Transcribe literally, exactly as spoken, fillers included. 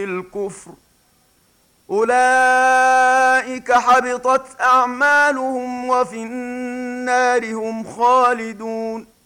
الكفر أولئك حبطت أعمالهم وفي النار هم خالدون